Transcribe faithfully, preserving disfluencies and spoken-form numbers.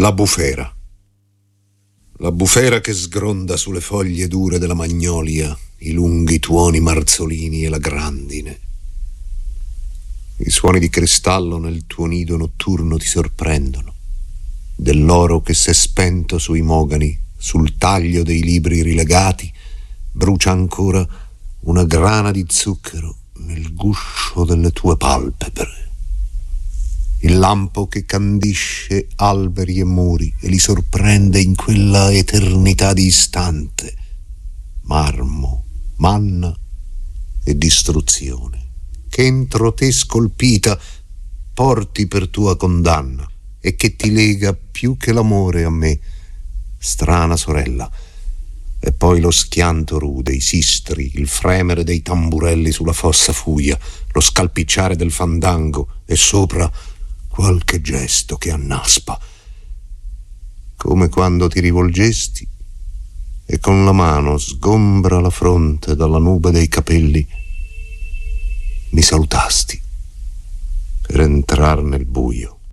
La bufera. La bufera che sgronda sulle foglie dure della magnolia, i lunghi tuoni marzolini e la grandine. I suoni di cristallo nel tuo nido notturno ti sorprendono. Dell'oro che s'è spento sui mogani, sul taglio dei libri rilegati, brucia ancora una grana di zucchero nel guscio delle tue palpebre. Il lampo che candisce alberi e muri e li sorprende in quella eternità di istante, marmo, manna e distruzione, che entro te scolpita porti per tua condanna e che ti lega più che l'amore a me, strana sorella. E poi lo schianto rude, i sistri, il fremere dei tamburelli sulla fossa fuia, lo scalpicciare del fandango e sopra qualche gesto che annaspa, come quando ti rivolgesti e con la mano sgombra la fronte dalla nube dei capelli mi salutasti per entrar nel buio.